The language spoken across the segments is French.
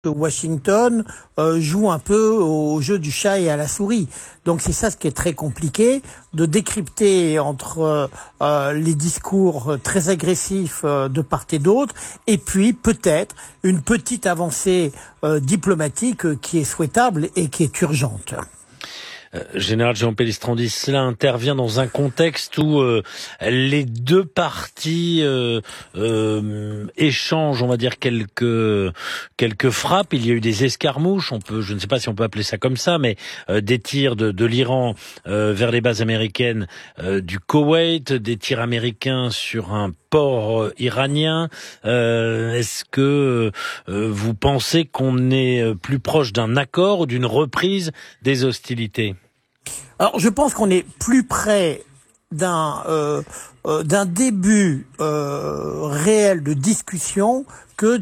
Washington joue un peu au jeu du chat et à la souris. Donc c'est ça ce qui est très compliqué, de décrypter entre les discours très agressifs de part et d'autre, et puis peut-être une petite avancée diplomatique qui est souhaitable et qui est urgente. Général Jérôme Pellistrandi, cela intervient dans un contexte où les deux parties échangent, on va dire, quelques frappes. Il y a eu des escarmouches, je ne sais pas si on peut appeler ça comme ça, mais des tirs de l'Iran vers les bases américaines du Koweït, des tirs américains sur un port iranien. Est-ce que vous pensez qu'on est plus proche d'un accord ou d'une reprise des hostilités ? Alors, je pense qu'on est plus près d'un début réel de discussion que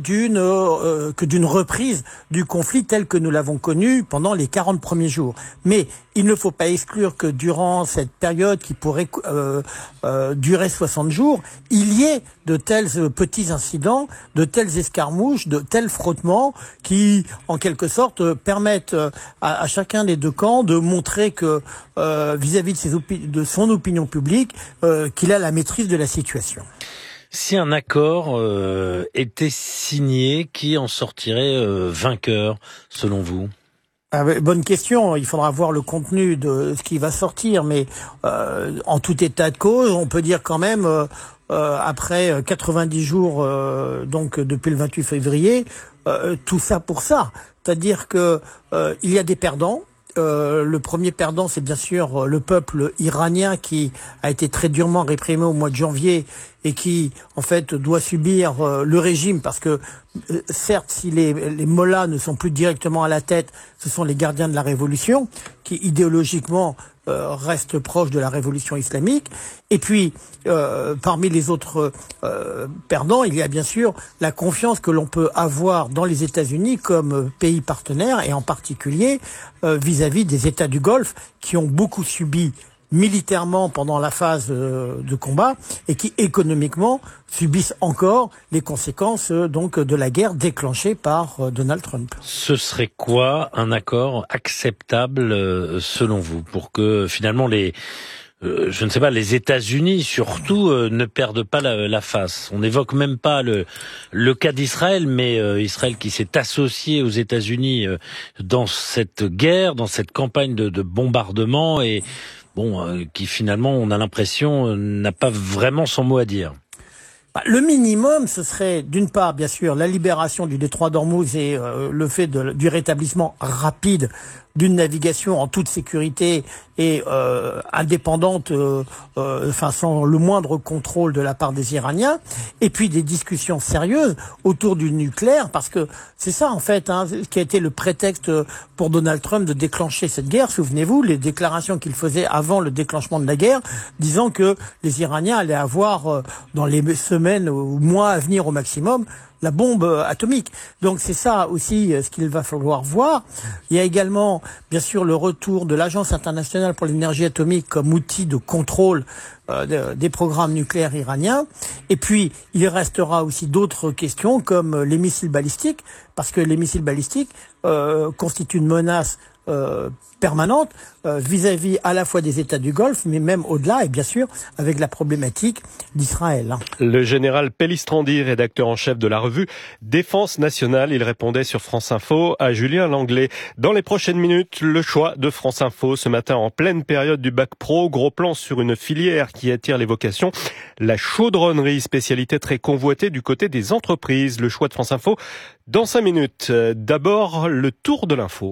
d'une reprise du conflit tel que nous l'avons connu pendant les 40 premiers jours. Mais il ne faut pas exclure que durant cette période qui pourrait durer 60 jours, il y ait de tels petits incidents, de telles escarmouches, de tels frottements qui, en quelque sorte, permettent à chacun des deux camps de montrer que vis-à-vis de son opinion publique, qu'il a la maîtrise de la situation. Si un accord était signé, qui en sortirait vainqueur, selon vous ? Bonne question. Il faudra voir le contenu de ce qui va sortir, mais en tout état de cause, on peut dire quand même, après 90 jours, donc depuis le 28 février, tout ça pour ça. C'est-à-dire que il y a des perdants. Le premier perdant, c'est bien sûr le peuple iranien qui a été très durement réprimé au mois de janvier et qui, en fait, doit subir le régime parce que, certes, si les mollahs ne sont plus directement à la tête, ce sont les gardiens de la révolution qui, idéologiquement, restent proches de la révolution islamique. Et puis, parmi les autres perdants, il y a bien sûr la confiance que l'on peut avoir dans les États-Unis comme pays partenaire et en particulier vis-à-vis des États du Golfe qui ont beaucoup subi militairement pendant la phase de combat et qui économiquement subissent encore les conséquences donc de la guerre déclenchée par Donald Trump. Ce serait quoi un accord acceptable selon vous pour que finalement je ne sais pas, les États-Unis surtout ne perdent pas la face. On n'évoque même pas le cas d'Israël, mais Israël qui s'est associé aux États-Unis dans cette guerre, dans cette campagne de bombardement et qui finalement, on a l'impression, n'a pas vraiment son mot à dire. Le minimum, ce serait d'une part, bien sûr, la libération du détroit d'Ormuz et le fait du rétablissement rapide d'une navigation en toute sécurité et indépendante, sans le moindre contrôle de la part des Iraniens, et puis des discussions sérieuses autour du nucléaire, parce que c'est ça en fait qui a été le prétexte pour Donald Trump de déclencher cette guerre. Souvenez-vous, les déclarations qu'il faisait avant le déclenchement de la guerre, disant que les Iraniens allaient avoir dans les semaines ou mois à venir au maximum la bombe atomique. Donc c'est ça aussi ce qu'il va falloir voir. Il y a également, bien sûr, le retour de l'Agence internationale pour l'énergie atomique comme outil de contrôle des programmes nucléaires iraniens. Et puis, il restera aussi d'autres questions comme les missiles balistiques, parce que les missiles balistiques constituent une menace permanente vis-à-vis à la fois des États du Golfe, mais même au-delà, et bien sûr, avec la problématique d'Israël. Le général Pellistrandi, rédacteur en chef de la revue Défense nationale, il répondait sur France Info à Julien Langlais. Dans les prochaines minutes, le choix de France Info ce matin en pleine période du bac pro, gros plan sur une filière qui attire les vocations, la chaudronnerie, spécialité très convoitée du côté des entreprises. Le choix de France Info dans 5 minutes. D'abord, le tour de l'info.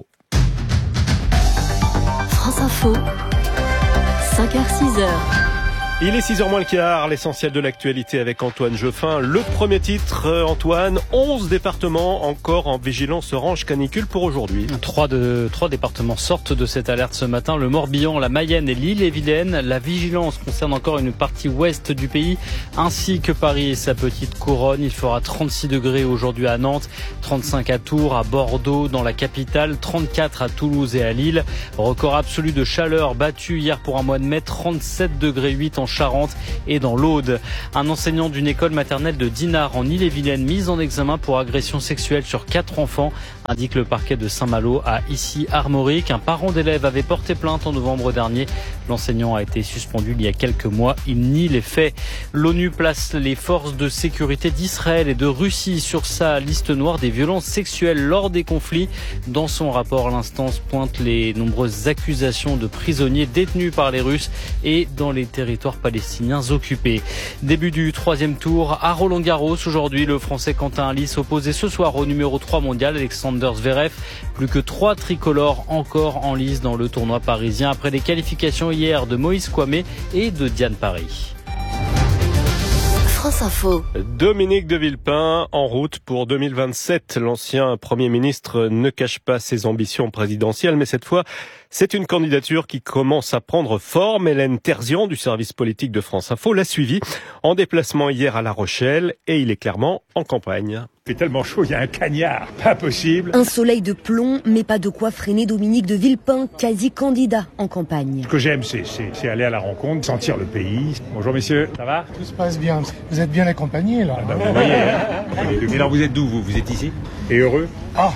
France Info, 5h-6h. Il est 6h moins le quart, l'essentiel de l'actualité avec Antoine Geoffin. Le premier titre, Antoine, 11 départements encore en vigilance orange canicule pour aujourd'hui. Trois départements sortent de cette alerte ce matin, le Morbihan, la Mayenne et l'Ille-et-Vilaine. La vigilance concerne encore une partie ouest du pays, ainsi que Paris et sa petite couronne. Il fera 36 degrés aujourd'hui à Nantes, 35 à Tours, à Bordeaux, dans la capitale, 34 à Toulouse et à Lille. Record absolu de chaleur battu hier pour un mois de mai, 37 degrés 8 en Charente et dans l'Aude. Un enseignant d'une école maternelle de Dinard en Ille-et-Vilaine mis en examen pour agression sexuelle sur 4 enfants, indique le parquet de Saint-Malo à Issy-Armorique. Un parent d'élève avait porté plainte en novembre dernier. L'enseignant a été suspendu il y a quelques mois. Il nie les faits. L'ONU place les forces de sécurité d'Israël et de Russie sur sa liste noire des violences sexuelles lors des conflits. Dans son rapport, l'instance pointe les nombreuses accusations de prisonniers détenus par les Russes et dans les territoires palestiniens occupés. Début du 3e tour à Roland-Garros. Aujourd'hui, le Français Quentin Halys opposé ce soir au numéro 3 mondial Alexander Zverev. Plus que 3 tricolores encore en lice dans le tournoi parisien après les qualifications hier de Moïse Kouamé et de Diane Paris. France Info. Dominique de Villepin en route pour 2027. L'ancien Premier ministre ne cache pas ses ambitions présidentielles, mais cette fois, c'est une candidature qui commence à prendre forme. Hélène Terzian du service politique de France Info l'a suivi en déplacement hier à La Rochelle et il est clairement en campagne. Il fait tellement chaud, il y a un cagnard, pas possible. Un soleil de plomb, mais pas de quoi freiner Dominique de Villepin, quasi candidat en campagne. Ce que j'aime, c'est aller à la rencontre, sentir le pays. Bonjour messieurs, ça va? Tout se passe bien. Vous êtes bien accompagnés là. Vous voyez, hein. Mais alors vous êtes d'où vous êtes ici? Et heureux?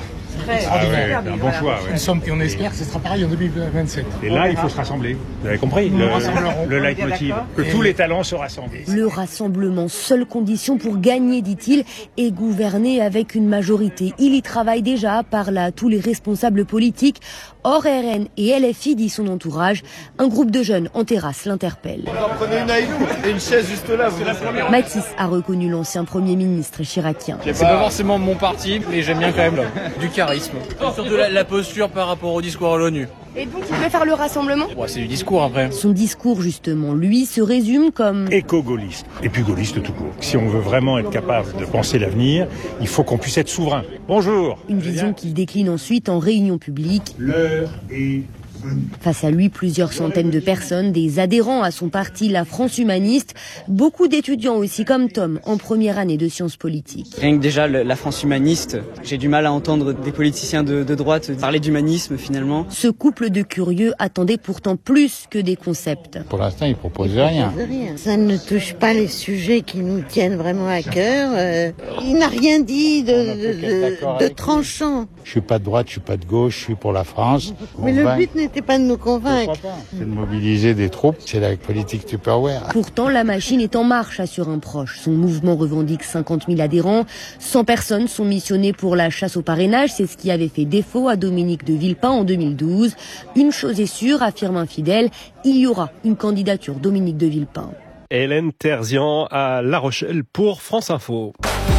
Un bon choix. Une somme qu'on espère que ce sera pareil en 2027. Et là, il faut se rassembler. Vous avez compris? Le leitmotiv. Que tous les talents se rassemblent. Le rassemblement, seule condition pour gagner, dit-il, et gouverner avec une majorité. Il y travaille déjà, parle à tous les responsables politiques. Or, RN et LFI, dit son entourage, un groupe de jeunes en terrasse l'interpelle. Prenez une avec nous et une chaise juste là. Mathis a reconnu l'ancien Premier ministre chiraquien. C'est pas forcément mon parti, mais j'aime bien quand même du charisme. Et surtout la posture par rapport au discours à l'ONU. Et donc il préfère le rassemblement? C'est du discours après. Son discours, justement, lui, se résume comme éco-gaulliste et puis gaulliste tout court. Si on veut vraiment être capable de penser l'avenir, il faut qu'on puisse être souverain. Bonjour. Une vision qu'il décline ensuite en réunion publique. L'heure est... Face à lui, plusieurs centaines de personnes, des adhérents à son parti, la France humaniste, beaucoup d'étudiants aussi comme Tom, en première année de sciences politiques. Rien que déjà la France humaniste, j'ai du mal à entendre des politiciens de droite parler d'humanisme finalement. Ce couple de curieux attendait pourtant plus que des concepts. Pour l'instant, ils proposent rien. Ça ne touche pas les sujets qui nous tiennent vraiment à cœur. Il n'a rien dit de tranchant. Je suis pas de droite, je suis pas de gauche, je suis pour la France. Mais le but n'était pas de nous convaincre. C'est de mobiliser des troupes, c'est la politique Tupperware. Pourtant, la machine est en marche, assure un proche. Son mouvement revendique 50 000 adhérents. 100 personnes sont missionnées pour la chasse au parrainage. C'est ce qui avait fait défaut à Dominique de Villepin en 2012. Une chose est sûre, affirme un fidèle, il y aura une candidature Dominique de Villepin. Hélène Terzian à La Rochelle pour France Info.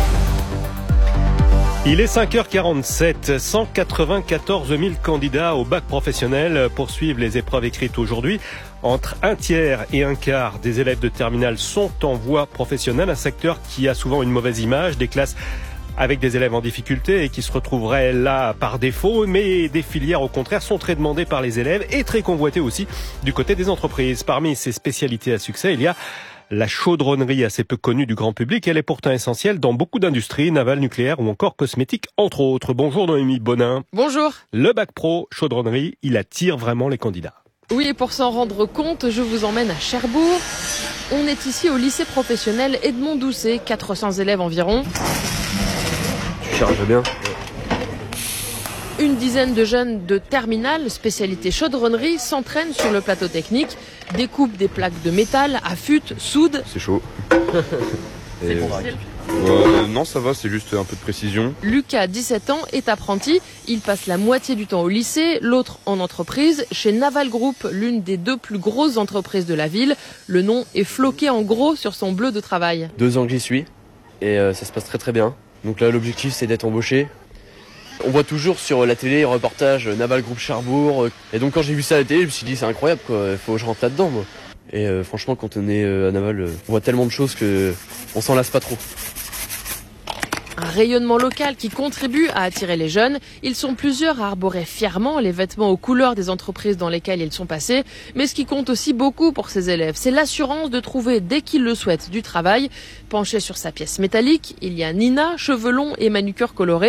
Il est 5h47, 194 000 candidats au bac professionnel poursuivent les épreuves écrites aujourd'hui. Entre un tiers et un quart des élèves de terminale sont en voie professionnelle, un secteur qui a souvent une mauvaise image, des classes avec des élèves en difficulté et qui se retrouveraient là par défaut, mais des filières au contraire sont très demandées par les élèves et très convoitées aussi du côté des entreprises. Parmi ces spécialités à succès, il y a la chaudronnerie, assez peu connue du grand public. Elle est pourtant essentielle dans beaucoup d'industries, navales, nucléaires ou encore cosmétiques, entre autres. Bonjour Noémie Bonin. Bonjour. Le bac pro chaudronnerie, il attire vraiment les candidats. Oui, et pour s'en rendre compte, je vous emmène à Cherbourg. On est ici au lycée professionnel Edmond Doucet, 400 élèves environ. Tu charges bien. Une dizaine de jeunes de terminale, spécialité chaudronnerie, s'entraînent sur le plateau technique, découpent des plaques de métal, affûtent, soudent. C'est chaud. C'est difficile. Non, ça va, c'est juste un peu de précision. Lucas, 17 ans, est apprenti. Il passe la moitié du temps au lycée, l'autre en entreprise, chez Naval Group, l'une des 2 plus grosses entreprises de la ville. Le nom est floqué en gros sur son bleu de travail. 2 ans que j'y suis et ça se passe très très bien. Donc là, l'objectif, c'est d'être embauché. On voit toujours sur la télé, reportage Naval Group Cherbourg. Et donc quand j'ai vu ça à la télé, je me suis dit c'est incroyable quoi, il faut que je rentre là-dedans moi. Et franchement quand on est à Naval, on voit tellement de choses que on s'en lasse pas trop. Un rayonnement local qui contribue à attirer les jeunes. Ils sont plusieurs à arborer fièrement les vêtements aux couleurs des entreprises dans lesquelles ils sont passés. Mais ce qui compte aussi beaucoup pour ces élèves, c'est l'assurance de trouver, dès qu'ils le souhaitent, du travail. Penchée sur sa pièce métallique, il y a Nina, cheveux longs et manucure colorée.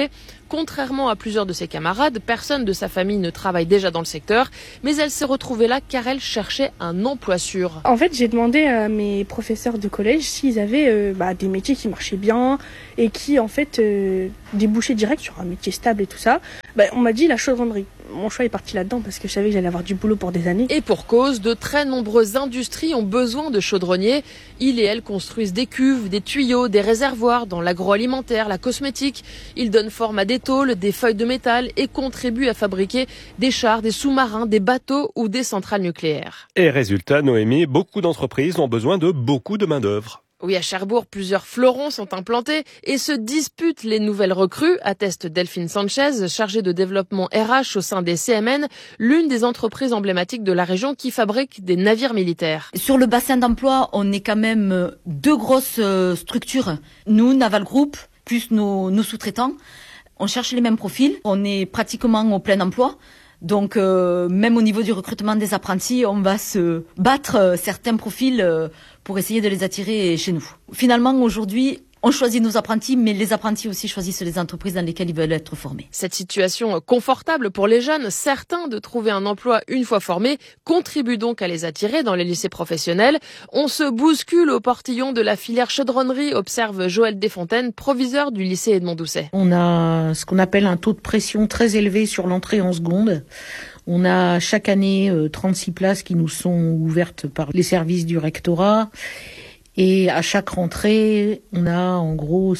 Contrairement à plusieurs de ses camarades, personne de sa famille ne travaille déjà dans le secteur, mais elle s'est retrouvée là car elle cherchait un emploi sûr. En fait, j'ai demandé à mes professeurs de collège s'ils avaient des métiers qui marchaient bien et qui, en fait, débouchaient direct sur un métier stable et tout ça. On m'a dit la chaudronnerie. Mon choix est parti là-dedans parce que je savais que j'allais avoir du boulot pour des années. Et pour cause, de très nombreuses industries ont besoin de chaudronniers. Ils et elles construisent des cuves, des tuyaux, des réservoirs dans l'agroalimentaire, la cosmétique. Ils donnent forme à des tôles, des feuilles de métal et contribuent à fabriquer des chars, des sous-marins, des bateaux ou des centrales nucléaires. Et résultat, Noémie, beaucoup d'entreprises ont besoin de beaucoup de main-d'œuvre. Oui, à Cherbourg, plusieurs fleurons sont implantés et se disputent les nouvelles recrues, atteste Delphine Sanchez, chargée de développement RH au sein des CMN, l'une des entreprises emblématiques de la région qui fabrique des navires militaires. Sur le bassin d'emploi, on est quand même deux grosses structures. Nous, Naval Group, plus nos sous-traitants. On cherche les mêmes profils. On est pratiquement au plein emploi. Donc, même au niveau du recrutement des apprentis, on va se battre certains profils pour essayer de les attirer chez nous. Finalement, aujourd'hui, on choisit nos apprentis, mais les apprentis aussi choisissent les entreprises dans lesquelles ils veulent être formés. Cette situation confortable pour les jeunes, certains de trouver un emploi une fois formés, contribue donc à les attirer dans les lycées professionnels. On se bouscule au portillon de la filière chaudronnerie, observe Joël Desfontaines, proviseur du lycée Edmond Doucet. On a ce qu'on appelle un taux de pression très élevé sur l'entrée en seconde. On a chaque année 36 places qui nous sont ouvertes par les services du rectorat. Et à chaque rentrée, on a en gros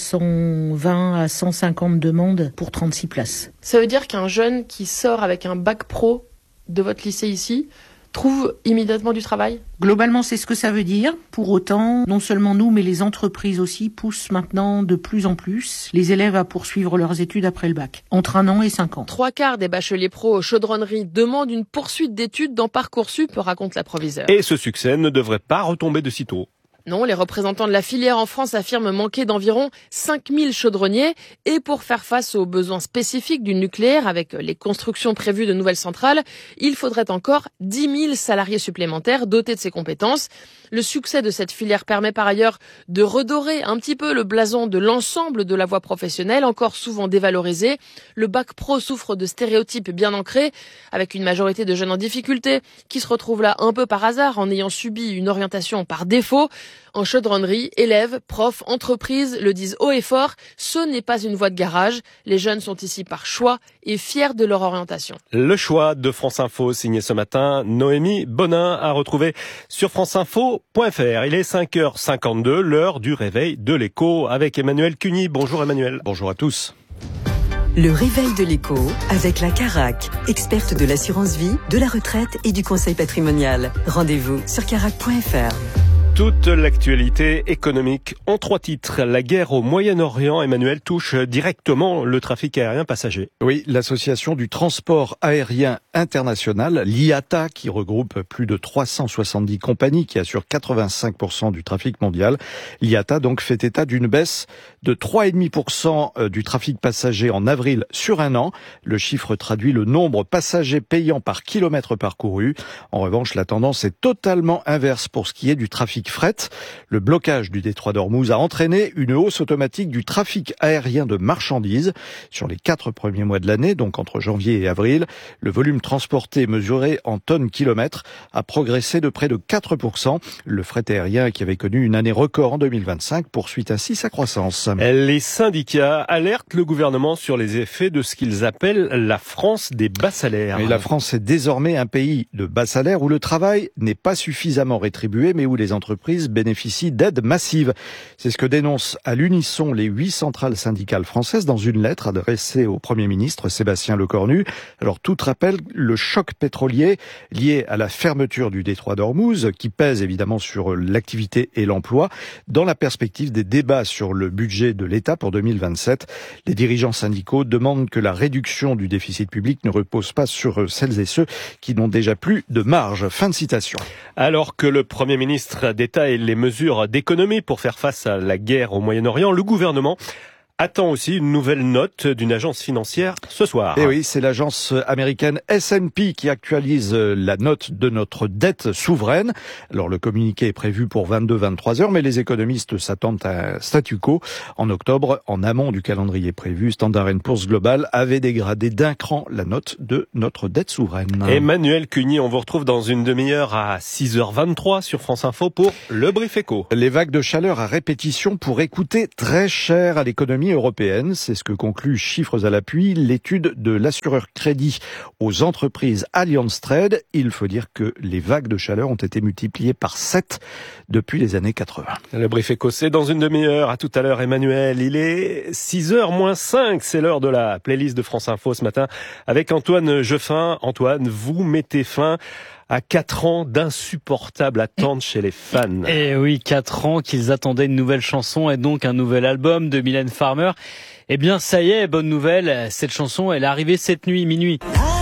120 à 150 demandes pour 36 places. Ça veut dire qu'un jeune qui sort avec un bac pro de votre lycée ici trouve immédiatement du travail ? Globalement, c'est ce que ça veut dire. Pour autant, non seulement nous, mais les entreprises aussi poussent maintenant de plus en plus les élèves à poursuivre leurs études après le bac, entre 1 an et 5 ans. 3/4 des bacheliers pro chaudronnerie demandent une poursuite d'études dans Parcoursup, raconte la proviseure. Et ce succès ne devrait pas retomber de sitôt. Non, les représentants de la filière en France affirment manquer d'environ 5000 chaudronniers. Et pour faire face aux besoins spécifiques du nucléaire, avec les constructions prévues de nouvelles centrales, il faudrait encore 10 000 salariés supplémentaires dotés de ces compétences. Le succès de cette filière permet par ailleurs de redorer un petit peu le blason de l'ensemble de la voie professionnelle, encore souvent dévalorisée. Le bac pro souffre de stéréotypes bien ancrés, avec une majorité de jeunes en difficulté, qui se retrouvent là un peu par hasard en ayant subi une orientation par défaut. En chaudronnerie, élèves, profs, entreprises le disent haut et fort, ce n'est pas une voie de garage. Les jeunes sont ici par choix et fiers de leur orientation. Le choix de France Info, signé ce matin Noémie Bonin, à retrouver sur franceinfo.fr. Il est 5h52, l'heure du réveil de l'écho avec Emmanuel Cuny. Bonjour Emmanuel. Bonjour à tous. Le réveil de l'écho avec la Carac, experte de l'assurance vie, de la retraite et du conseil patrimonial. Rendez-vous sur carac.fr. Toute l'actualité économique en 3 titres. La guerre au Moyen-Orient, Emmanuel, touche directement le trafic aérien passager. Oui, l'association du transport aérien international, l'IATA, qui regroupe plus de 370 compagnies qui assurent 85% du trafic mondial. L'IATA donc fait état d'une baisse de 3,5% du trafic passager en avril sur un an. Le chiffre traduit le nombre de passagers payants par kilomètre parcouru. En revanche, la tendance est totalement inverse pour ce qui est du trafic fret. Le blocage du détroit d'Ormuz a entraîné une hausse automatique du trafic aérien de marchandises. Sur les 4 premiers mois de l'année, donc entre janvier et avril, le volume transporté mesuré en tonnes-kilomètres a progressé de près de 4%. Le fret aérien, qui avait connu une année record en 2025, poursuit ainsi sa croissance. Les syndicats alertent le gouvernement sur les effets de ce qu'ils appellent la France des bas salaires. Et la France est désormais un pays de bas salaires où le travail n'est pas suffisamment rétribué, mais où les entreprises bénéficient d'aides massives. C'est ce que dénoncent à l'unisson les 8 centrales syndicales françaises dans une lettre adressée au Premier ministre Sébastien Lecornu. Alors, tout rappelle le choc pétrolier lié à la fermeture du détroit d'Ormuz, qui pèse évidemment sur l'activité et l'emploi. Dans la perspective des débats sur le budget de l'État pour 2027, les dirigeants syndicaux demandent que la réduction du déficit public ne repose pas sur celles et ceux qui n'ont déjà plus de marge. Fin de citation. Alors que le Premier ministre détaille les mesures d'économie pour faire face à la guerre au Moyen-Orient, le gouvernement attend aussi une nouvelle note d'une agence financière ce soir. Et oui, c'est l'agence américaine S&P qui actualise la note de notre dette souveraine. Alors le communiqué est prévu pour 22-23 heures, mais les économistes s'attendent à un statu quo. En octobre, en amont du calendrier prévu, Standard & Poor's Global avait dégradé d'un cran la note de notre dette souveraine. Emmanuel Cuny, on vous retrouve dans une demi-heure à 6h23 sur France Info pour le Brief Éco. Les vagues de chaleur à répétition pourraient coûter très cher à l'économie européenne. C'est ce que conclut, chiffres à l'appui, l'étude de l'assureur crédit aux entreprises Allianz Trade. Il faut dire que les vagues de chaleur ont été multipliées par 7 depuis les années 80. Le Brief Éco, c'est dans une demi-heure. À tout à l'heure, Emmanuel. Il est 6h-5. C'est l'heure de la playlist de France Info ce matin avec Antoine Jeffin. Antoine, vous mettez fin à 4 ans d'insupportable attente chez les fans. Et oui, 4 ans qu'ils attendaient une nouvelle chanson et donc un nouvel album de Mylène Farmer. Eh bien, ça y est, bonne nouvelle, cette chanson, elle est arrivée cette nuit, minuit.